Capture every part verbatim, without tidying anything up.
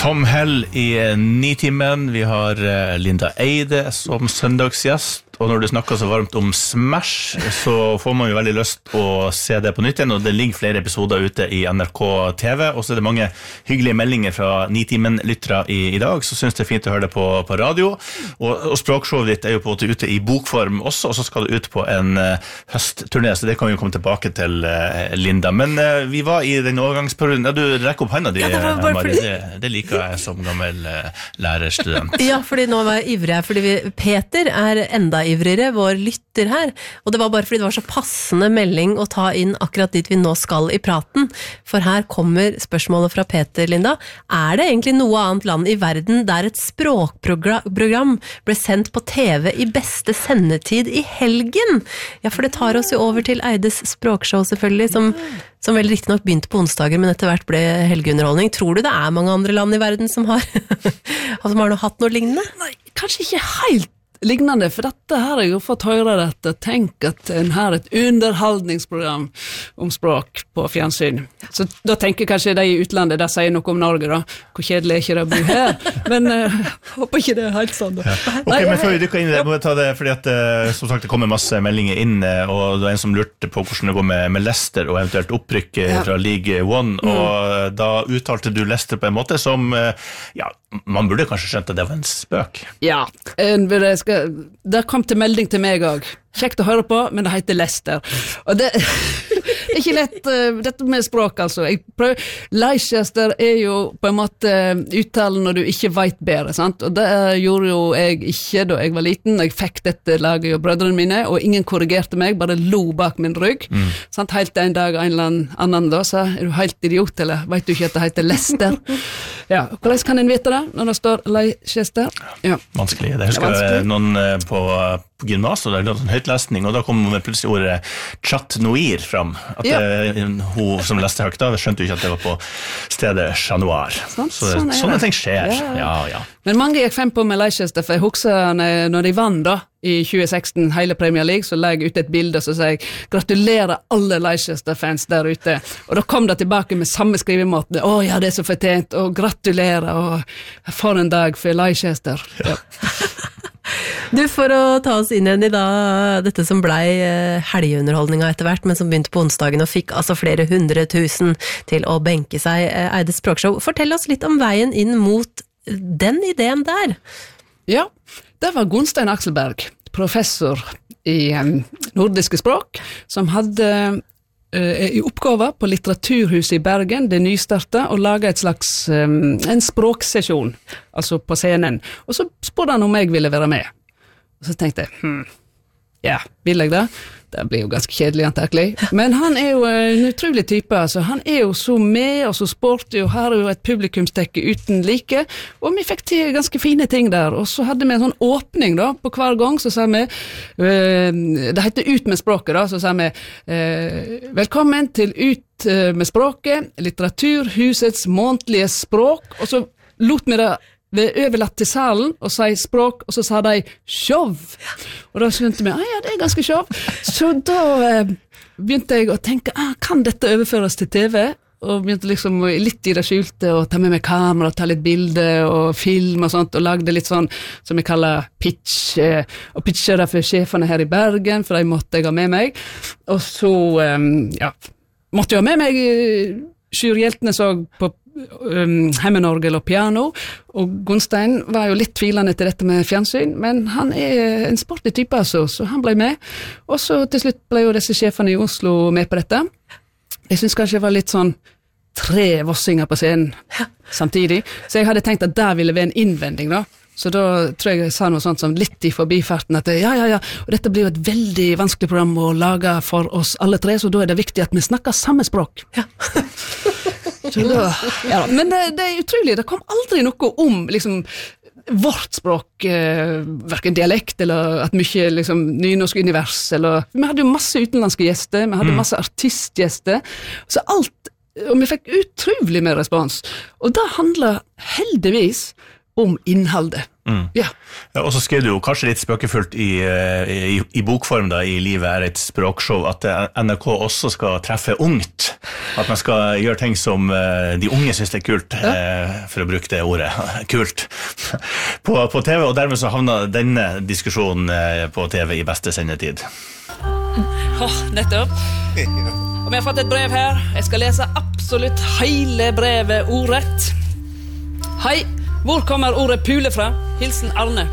Tom Hell i Nitimen. Vi har Linda Eide som søndagsgjest. Og når du snakker så varmt om Smash, så får man jo veldig lyst å se det på nytt igjen, og det ligger flere episoder ute i N R K T V, og så er det mange hyggelige meldinger fra Nitimen-lyttere i, i dag, så synes det er fint å høre det på, på radio, og, og språkshowet ditt er jo på ute i bokform også, og så skal det ut på en uh, høstturné, så det kan vi jo komme tilbake til, uh, Linda. Men uh, vi var i den overgangsperioden, ja, du rekker opp hånda di, ja, Marie, fordi... det, det liker jeg som gammel uh, lærerstudent. Ja, fordi nå var jeg ivrig her, fordi vi, Peter er enda ivrigere, vår lytter her, og det var bare fordi det var så passende melding å ta inn akkurat dit vi nå skal i praten, for her kommer spørsmålet fra Peter, Linda. Er det egentlig noe annet land i verden der et språkprogram ble sendt på T V i beste sendetid i helgen? Ja, for det tar oss jo over til Eides språkshow selvfølgelig, som, som vel riktig nok begynte på onsdager, men etter hvert ble helgeunderholdning. Tror du det er mange andre land i verden som har, som har noe, hatt noe lignende? Nei, kanskje ikke helt lignende, for dette har jeg jo fått høre dette. Tenk at en har et underholdningsprogram om språk på fjernsyn. Så da tenker kanskje de i utlandet, der sier noe om Norge da. Hvor kjedelig er ikke det å bo her? Men uh, håper ikke det er helt sånn da. Ja. Ok, men før vi dykker inn i det, må jeg ta det, fordi at uh, som sagt det kommer masse meldinger inn, og det er en som lurte på hvordan det går med, med Leicester og eventuelt opprykk ja. fra League One, mm. og da uttalte du Leicester på en måte som, uh, ja, man burde kanskje skjønt at det var en spøk. Ja, en, jeg skal det kom til melding til meg også. Kjekt å høre på, men det heter Leicester. Og det er ikke lett, uh, dette med språk altså. Jeg prøver, Leicester er jo på en måte uttalen når du ikke vet bedre, sant? Og det gjorde jo jeg ikke da jeg var liten. Jeg fikk dette laget og brødrene mine, og ingen korrigerte meg, bare lo bak min rygg. Mm. Sant? Helt en dag en eller annen da sa, er du helt idiot, eller vet du ikke at det heter Leicester? Ja, hvordan kan en vite det når det står Leicester? Ja. Vanskelig, det husker jeg noen på, på gymnas, og det er noen høytlesning, og da kom plutselig ordet Chat Noir fram, at ja. det, hun som leste høyt da, skjønte jo ikke at det var på stedet Chat Noir. Sånn, så det, sånn sånne ting skjer. Ja. Ja, ja. Men mange gikk frem på med Leicester, for jeg husker når de vann da, i tjue seksten hele Premier League, så la jeg ut et bilde, så sa jeg, gratulerer alle Leicester-fans der ute. Og da kom det tilbake med samme skrivemåte, å ja, det er så fortjent, og gratulerer, og for en dag for Leicester. Ja. Du, for å ta oss inn igjen i da, dette som ble helgeunderholdninga etter hvert, men som begynte på onsdagen og fikk altså flere hundre tusen til å benke seg, Eides språkshow. Fortell oss litt om veien inn mot den ideen der. Ja, det var Gunstein Akselberg, professor i um, nordiske språk, som hadde uh, i oppgave på Litteraturhuset i Bergen, det nystartet, og laget et slags um, en språksesjon, altså på scenen. Og så spurte han om jeg ville være med. Og så tenkte jeg, hmm, ja, vil jeg det? Det blir jo ganske kjedelig antakelig. Men han er jo en utrolig type, altså. Han er jo så med og så sporty, og her er jo et publikumstekke uten like, og vi fikk til ganske fine ting der. Og så hadde vi en sånn åpning da, på hver gang, så sa vi, øh, det heter Ut med språket da, så sa vi, øh, velkommen til Ut med språket, Litteraturhusets månedlige språk, og så lot vi det vi overlatt til salen og sa språk, og så sa de show. Og da skjønte vi, ah ja, det er ganske show. Så da eh, begynte jeg å tenke, ah, kan dette overføres til T V? Og begynte liksom litt i det skjulte, og ta med meg kamera, ta litt bilder og film og sånt, og lagde litt sånn, som jeg kaller pitch, eh, og pitche det for sjefene her i Bergen, for de måtte jeg ha med meg. Og så, eh, ja, måtte jeg ha med meg Sjur Hjeltnes og på Um, hemmenorgel og piano, og Gunstein var jo litt tvilende til dette med fjernsyn, men han er en sportig type altså, så han ble med, og så til slutt ble jo disse sjefene i Oslo med på dette. Jeg synes kanskje det var litt sånn tre vossinger på scenen samtidig, så jeg hadde tenkt at der ville være en innvending da, så da tror jeg jeg sa noe sånt som litt i forbifarten, at ja, ja, ja, og dette blir jo et veldig vanskelig program å lage for oss alle tre, så da er det viktig at vi snakker samme språk. Ja. Da, ja, men det, det er utrolig, det kom aldri noe om liksom vårt språk, eh, hverken dialekt eller at mye liksom nynorsk univers, eller vi hadde jo masse utenlandske gjester, vi hadde masse artistgjester, så alt, og vi fikk utrolig med respons, og det handler heldigvis om innholdet. Mm. Ja. Ja, og så skrev du jo kanskje litt spøkefullt i, i, i bokform da, i Livet er et språkshow, at N R K også skal treffe ungt. At man skal gjøre ting som de unge synes er kult, ja. For å bruke det ordet, kult, på, på T V, og dermed så havner denne diskusjonen på T V i beste sendetid. Oh, nettopp. Og vi har fått et brev her. Jeg skal lese absolutt hele brevet ordrett. Hei, hvor kommer ordet pule fra? Hilsen Arne.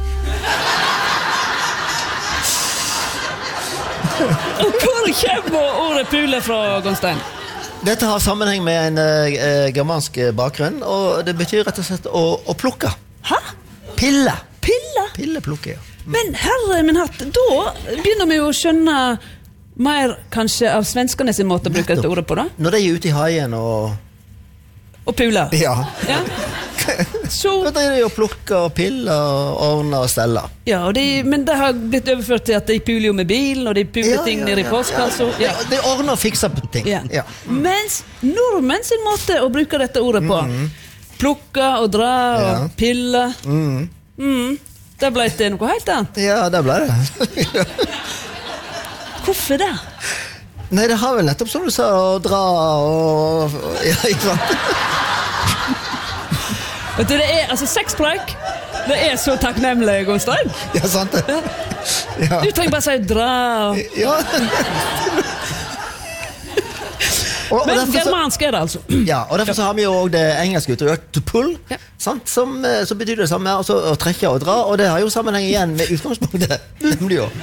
Og hvor kommer ordet pule fra, Gunstein? Dette har sammenheng med en uh, germansk bakgrunn, og det betyr rett og slett å, å plukke. Hæ? Pille. Pille? Pille plukke, ja. Mm. Men herre min hatt, da begynner vi jo å skjønne mer kanskje av svenskene sin måte å bruke dette ordet på, da? Når de er ute i haien og... Og pule? Ja. Ja. Så... Da er det jo å plukke og pille og ordne og stelle. Ja, og de, men det har blitt overført til at de puler jo med bil, og de puler ja, ting ja, nede i postkassa. Ja, ja. ja. De ordner og fikser på ting. Ja. Ja. Mm. Mens nordmenn sin måte å bruke dette ordet på, mm. plukke og dra og ja. Pille, mm. Mm. da ble det noe helt annet. Ja, det ble det. Hvorfor det? Nei, det har vel nettopp som du sa, å dra og... Ja, ikke sant? Vet du, det er, altså, sexpreik, det er så takknemlig, Gunstein. Ja, sant det. Ja. Du trenger bare si dra og... Ja. og, og Men så, germansk er det, altså. Ja, og derfor så har vi jo også det engelske uttrykket to pull, ja. Sant? Som så betyr det samme, altså å trekke og dra, og det har jo sammenheng igjen med utgangspunktet. Nemlig jo.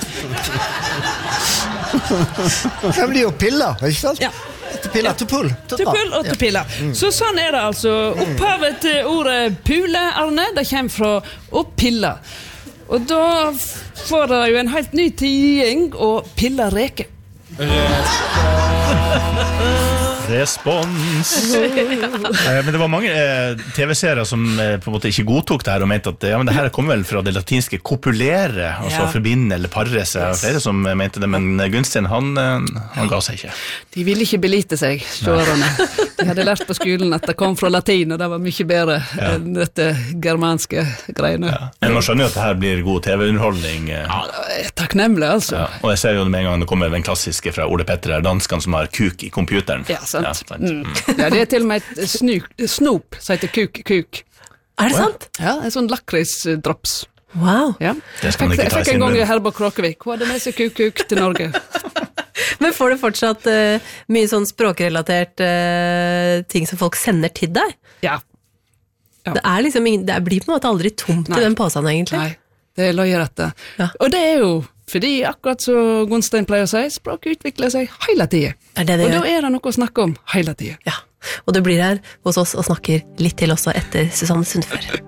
Nemlig jo piller, ikke sant? Ja. To pille, to pull. To pull og to pille. Ja. Mm. Så sånn er det altså. Opphavet til ordet pule, Arne, det kommer fra å pille. Og da får det jo en helt ny tiding å pille reke. Respons. Men det var mange eh, T V-serier som eh, på en måte ikke godtok det her og mente at ja, men det her kommer vel fra det latinske kopulere, altså ja. Forbinde eller parre seg. Yes. Flere som mente det, men Gunstein han, han ga seg ikke. De ville ikke belite seg, sjårene. De hadde lært på skolen at det kom fra latin, og det var mye bedre ja. Enn dette germanske greiene. Ja. Men man skjønner jo at det her blir god T V-underholdning. Ja, det er takknemlig, altså. Ja. Og jeg ser jo med en gang det kommer den klassiske fra Ole Petter, danskene som har kuk i computeren. Ja, sant. Ja, mm. Ja, det er til og med et snuk, snop som heter kuk-kuk. Er det sant? Ja, en sånn lakrisdrops. Wow. Ja. Det skal man ikke ta i sin munn. Jeg fikk en gang i Herborg Kråkevik. Hun hadde med seg kuk-kuk til Norge. Men får du fortsatt uh, mye sånn språkrelatert uh, ting som folk sender til deg? Ja. Ja. Det, er liksom ingen, det blir på en måte aldri tomt Nei. I den påsen, egentlig. Nei, det er løyerette. Ja. Og det er jo fordi akkurat så Gunstein pleier å si, språket utvikler seg hele tiden. Er det det og gjør? Da er det noe å snakke om hele tiden. Ja, og du blir her hos oss og snakker litt til også etter Susanne Sundfør.